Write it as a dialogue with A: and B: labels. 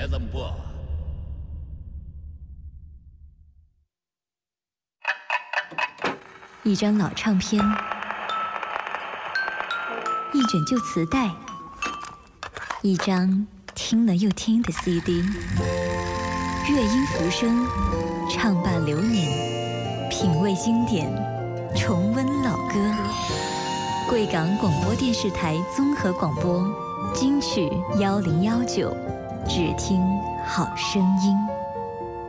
A: 孩子们播。
B: 一张老唱片，一卷旧磁带，一张听了又听的 CD。乐音浮生，唱罢流年，品味经典，重温老歌。贵港广播电视台综合广播，金曲1019，只听好声音。